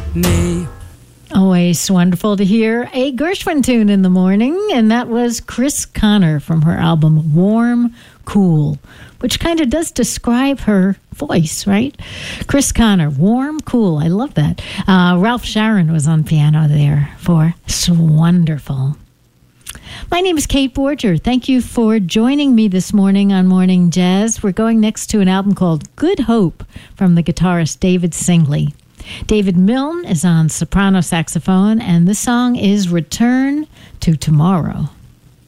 Nee. Always wonderful to hear a Gershwin tune in the morning, and that was Chris Connor from her album Warm, Cool, which kind of does describe her voice, right? Chris Connor, Warm, Cool. I love that. Ralph Sharon was on piano there for It's wonderful. My name is Kate Borger. Thank you for joining me this morning on Morning Jazz. We're going next to an album called Good Hope from the guitarist David Singley. David Milne is on soprano saxophone, and the song is Return to Tomorrow.